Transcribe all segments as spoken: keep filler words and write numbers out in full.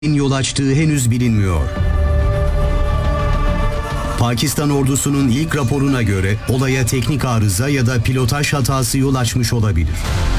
yol açtığı henüz bilinmiyor. Pakistan ordusunun ilk raporuna göre olaya teknik arıza ya da pilotaj hatası yol açmış olabilir.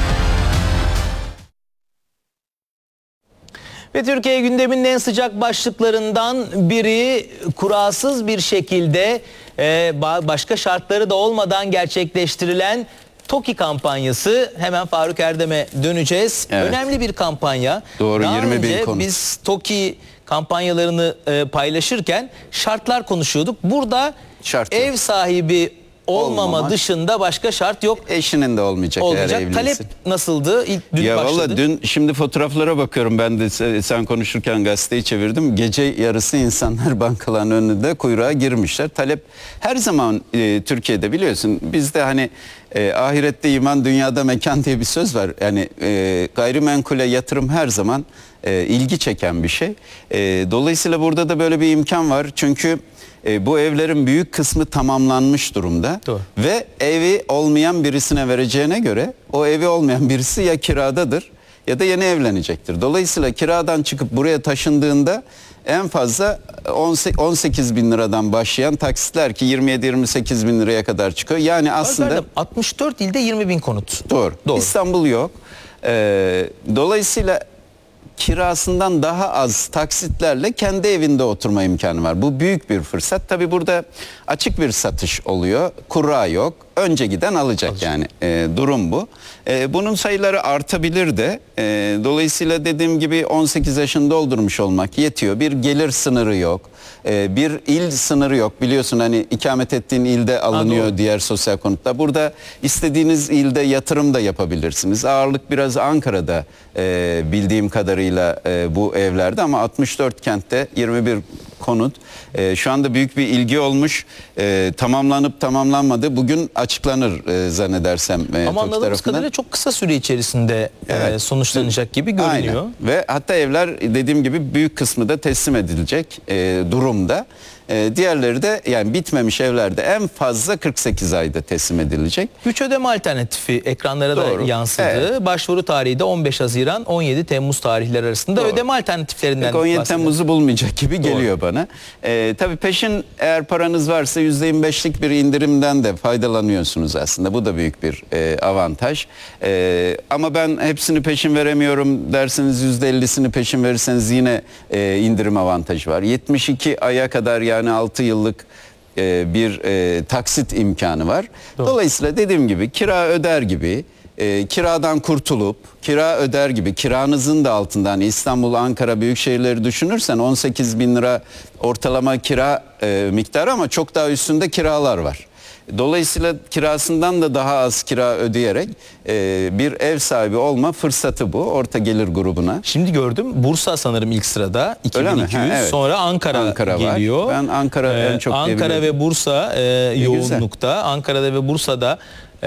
Ve Türkiye gündeminin en sıcak başlıklarından biri kuralsız bir şekilde e, başka şartları da olmadan gerçekleştirilen TOKİ kampanyası. Hemen Faruk Erdem'e döneceğiz. Evet. Önemli bir kampanya. Doğru, Daha yirmi bin önce konut. biz TOKİ kampanyalarını e, paylaşırken şartlar konuşuyorduk. Burada Şart ev yok. sahibi olmama Olmamak. dışında başka şart yok. Eşinin de olmayacak, eğer Olacak. evliyse. Talep nasıldı? İlk dün Ya başladı. valla dün şimdi fotoğraflara bakıyorum, ben de sen konuşurken gazeteyi çevirdim. Gece yarısı insanlar bankaların önünde kuyruğa girmişler. Talep her zaman e, Türkiye'de, biliyorsun bizde hani e, ahirette iman dünyada mekan diye bir söz var. Yani e, gayrimenkule yatırım her zaman e, ilgi çeken bir şey. E, dolayısıyla burada da böyle bir imkan var. Çünkü E, bu evlerin büyük kısmı tamamlanmış durumda. Doğru. Ve evi olmayan birisine vereceğine göre o evi olmayan birisi ya kiradadır ya da yeni evlenecektir. Dolayısıyla kiradan çıkıp buraya taşındığında en fazla on sekiz bin liradan başlayan taksitler ki yirmi yedi yirmi sekiz bin liraya kadar çıkıyor. Yani aslında Erdem, altmış dört ilde yirmi bin konut. doğru. Doğru. İstanbul yok. Ee, dolayısıyla kirasından daha az taksitlerle kendi evinde oturma imkanı var. Bu büyük bir fırsat. Tabii burada açık bir satış oluyor. Kura yok. Önce giden alacak, alacak. yani. E, durum bu. E, bunun sayıları artabilir de. E, dolayısıyla dediğim gibi on sekiz yaşını doldurmuş olmak yetiyor. Bir gelir sınırı yok. E, bir il sınırı yok. Biliyorsun hani ikamet ettiğin ilde alınıyor ha, diğer sosyal konutlar. Burada istediğiniz ilde yatırım da yapabilirsiniz. Ağırlık biraz Ankara'da e, bildiğim kadarıyla e, bu evlerde, ama altmış dört kentte yirmi bir konut. E, şu anda büyük bir ilgi olmuş. E, tamamlanıp tamamlanmadı. Bugün açıklanır e, zannedersem. E, Ama anladığımız kadarıyla çok kısa süre içerisinde evet. e, sonuçlanacak gibi görünüyor. Aynen. Ve hatta evler dediğim gibi büyük kısmı da teslim edilecek e, durumda. E, diğerleri de yani bitmemiş evlerde en fazla kırk sekiz ayda teslim edilecek. Güç ödeme alternatifi ekranlara Doğru. da yansıdı. Evet. Başvuru tarihi de on beş Haziran on yedi Temmuz tarihleri arasında. Doğru. Ödeme alternatiflerinden Peki on yedi Temmuz'u bulmayacak gibi Doğru. geliyor bana. E, tabii peşin, eğer paranız varsa yüzde yirmi beşlik bir indirimden de faydalanıyorsunuz aslında. Bu da büyük bir e, avantaj. E, ama ben hepsini peşin veremiyorum derseniz yüzde ellisini peşin verirseniz yine e, indirim avantajı var. yetmiş iki aya kadar, yani altı yıllık e, bir e, taksit imkanı var. Doğru. Dolayısıyla dediğim gibi kira öder gibi, e, kiradan kurtulup kira öder gibi, kiranızın da altından, İstanbul, Ankara büyük şehirleri düşünürsen on sekiz bin lira ortalama kira e, miktarı, ama çok daha üstünde kiralar var. Dolayısıyla kirasından da daha az kira ödeyerek e, bir ev sahibi olma fırsatı bu orta gelir grubuna. Şimdi gördüm, Bursa sanırım ilk sırada iki bin iki yüz, ha, evet. Sonra Ankara, Ankara geliyor. Var. Ben Ankara ee, en çok Ankara ve Bursa e, yoğunlukta. Güzel. Ankara'da ve Bursa'da e,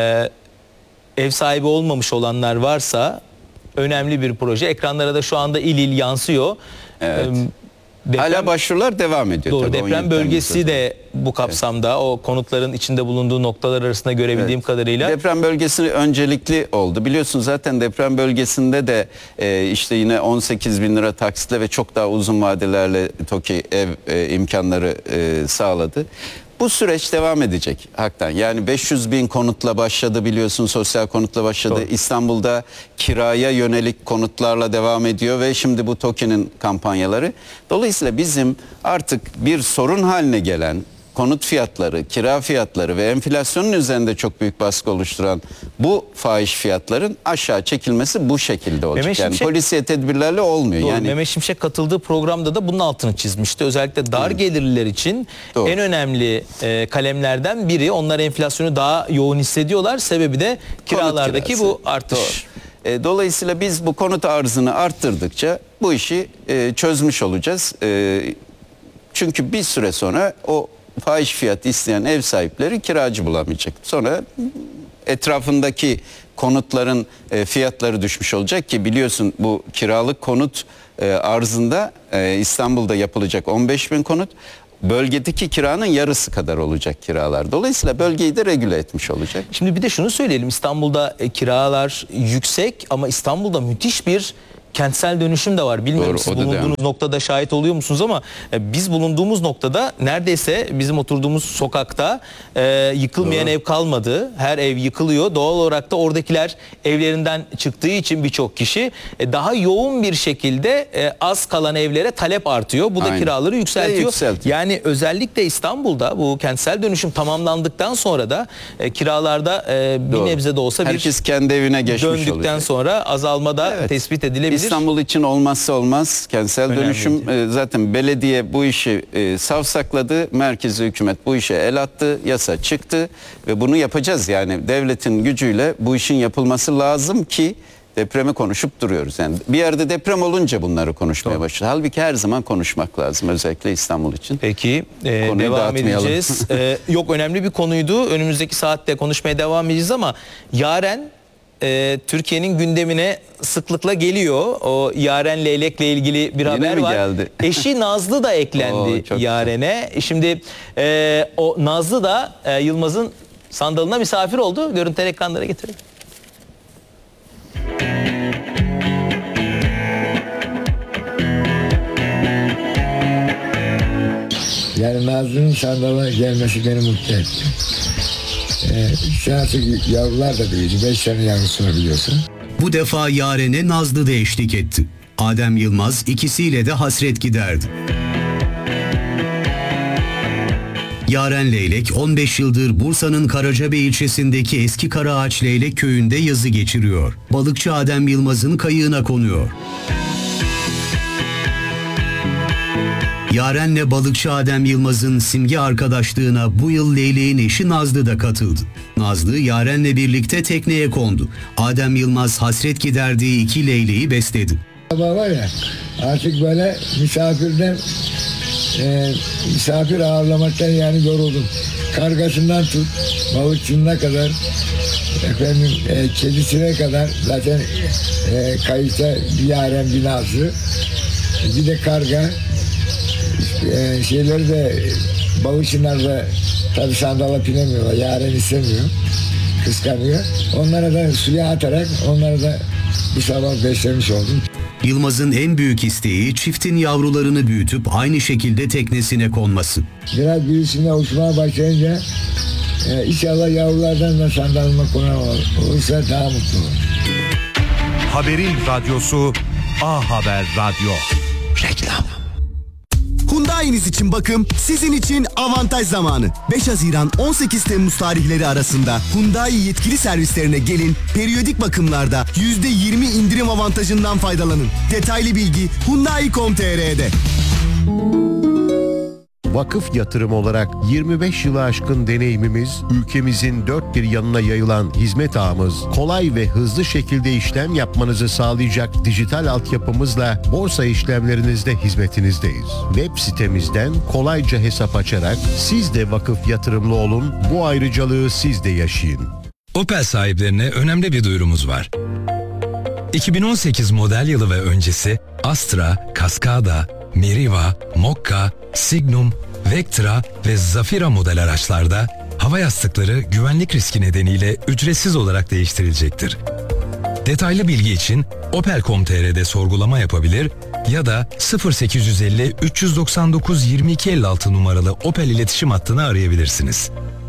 ev sahibi olmamış olanlar varsa önemli bir proje. Ekranlara da şu anda il il yansıyor. Evet. E, Deprem, Hala başvurular devam ediyor. Doğru, deprem bölgesi de bu kapsamda, evet. O konutların içinde bulunduğu noktalar arasında görebildiğim evet. kadarıyla. Deprem bölgesi öncelikli oldu. Biliyorsunuz zaten deprem bölgesinde de e, işte yine on sekiz bin lira taksitle ve çok daha uzun vadelerle TOKİ ev e, imkanları e, sağladı. Bu süreç devam edecek hakikaten. Yani beş yüz bin konutla başladı, biliyorsun, sosyal konutla başladı. Doğru. İstanbul'da kiraya yönelik konutlarla devam ediyor ve şimdi bu TOKİ'nin kampanyaları. Dolayısıyla bizim artık bir sorun haline gelen konut fiyatları, kira fiyatları ve enflasyonun üzerinde çok büyük baskı oluşturan bu fahiş fiyatların aşağı çekilmesi bu şekilde olacak. Mehmet yani Şimşek, polisiye tedbirlerle olmuyor. Doğru, yani Mehmet Şimşek katıldığı programda da bunun altını çizmişti. Özellikle dar evet. gelirliler için doğru. en önemli e, kalemlerden biri. Onlar enflasyonu daha yoğun hissediyorlar. Sebebi de kiralardaki bu artış. Doğru. E, dolayısıyla biz bu konut arzını arttırdıkça bu işi e, çözmüş olacağız. E, çünkü bir süre sonra o fahiş fiyat isteyen ev sahipleri kiracı bulamayacak. Sonra etrafındaki konutların e, fiyatları düşmüş olacak ki biliyorsun bu kiralık konut e, arzında e, İstanbul'da yapılacak on beş bin konut. Bölgedeki kiranın yarısı kadar olacak kiralar. Dolayısıyla bölgeyi de regüle etmiş olacak. Şimdi bir de şunu söyleyelim. İstanbul'da e, kiralar yüksek ama İstanbul'da müthiş bir kentsel dönüşüm de var. Bilmiyorum Doğru, siz o da bulunduğunuz devam. noktada şahit oluyor musunuz ama e, biz bulunduğumuz noktada neredeyse bizim oturduğumuz sokakta e, yıkılmayan Doğru. ev kalmadı. Her ev yıkılıyor. Doğal olarak da oradakiler evlerinden çıktığı için birçok kişi e, daha yoğun bir şekilde e, az kalan evlere talep artıyor. Bu da Aynen. kiraları yükseltiyor. Ve yükseltiyor. Yani özellikle İstanbul'da bu kentsel dönüşüm tamamlandıktan sonra da e, kiralarda e, bir Doğru. nebze de olsa bir Herkes kendi evine geçmiş döndükten olacak. sonra azalma da Evet. tespit edilebilir. İstanbul için olmazsa olmaz kentsel Önemli. dönüşüm. E, zaten belediye bu işi e, savsakladı. Merkezi hükümet bu işe el attı. Yasa çıktı ve bunu yapacağız. Yani devletin gücüyle bu işin yapılması lazım ki depremi konuşup duruyoruz. Yani bir yerde deprem olunca bunları konuşmaya başladı. Halbuki her zaman konuşmak lazım, özellikle İstanbul için. Peki e, Konuyu devam dağıtmayalım. edeceğiz. E, yok, önemli bir konuydu. Önümüzdeki saatte konuşmaya devam edeceğiz ama Yaren e, Türkiye'nin gündemine sıklıkla geliyor. O Yaren Leylek'le ilgili bir haber mi var. geldi? Eşi Nazlı da Oo, eklendi çok Yaren'e. Şimdi e, o Nazlı da e, Yılmaz'ın sandalına misafir oldu. Görüntüleri ekranlara getirelim. Yani Nazlı'nın sandala gelmesi beni mutlu etti. Ee, şu artık yavrular da büyüdü. Beş tane yavrusu var biliyorsun. Bu defa Yaren'e Nazlı da eşlik etti. Adem Yılmaz ikisiyle de hasret giderdi. Yaren Leylek on beş yıldır Bursa'nın Karacabey ilçesindeki Eski Karaağaç Leylek köyünde yazı geçiriyor. Balıkçı Adem Yılmaz'ın kayığına konuyor. Yaren'le balıkçı Adem Yılmaz'ın simge arkadaşlığına bu yıl Leylek'in eşi Nazlı da katıldı. Nazlı Yaren'le birlikte tekneye kondu. Adem Yılmaz hasret giderdiği iki Leylek'i besledi. Baba var ya, artık böyle misafirden e, misafir ağırlamaktan yani yoruldum. Kargasından tut, balıkçına kadar, efendim e, kedisine kadar zaten e, kayıkta bir Yaren, bir Nazlı, bir de karga. E, şeyleri de balıkçılar da tabii sandala binemiyorlar. Yaren istemiyor, kıskanıyor. Onlara da suya atarak onları da bu sabah beslemiş oldum. Yılmaz'ın en büyük isteği çiftin yavrularını büyütüp aynı şekilde teknesine konması. Biraz büyüsünde uçmaya başlayınca e, inşallah yavrulardan da sandalıma konan olursa daha mutlu olur. Haberin radyosu A Haber Radyo. Reklam. Hyundai'niz için bakım, sizin için avantaj zamanı. beş Haziran on sekiz Temmuz tarihleri arasında Hyundai yetkili servislerine gelin, periyodik bakımlarda yüzde yirmi indirim avantajından faydalanın. Detaylı bilgi hyundai nokta com nokta tr'de. Vakıf yatırım olarak yirmi beş yılı aşkın deneyimimiz, ülkemizin dört bir yanına yayılan hizmet ağımız, kolay ve hızlı şekilde işlem yapmanızı sağlayacak dijital altyapımızla borsa işlemlerinizde hizmetinizdeyiz. Web sitemizden kolayca hesap açarak siz de vakıf yatırımlı olun, bu ayrıcalığı siz de yaşayın. Opel sahiplerine önemli bir duyurumuz var. iki bin on sekiz model yılı ve öncesi Astra, Cascada, Meriva, Mokka, Signum, Vectra ve Zafira model araçlarda hava yastıkları güvenlik riski nedeniyle ücretsiz olarak değiştirilecektir. Detaylı bilgi için opel nokta com nokta tr'de sorgulama yapabilir ya da sıfır sekiz yüz elli üç yüz doksan dokuz yirmi iki elli altı numaralı Opel iletişim hattını arayabilirsiniz.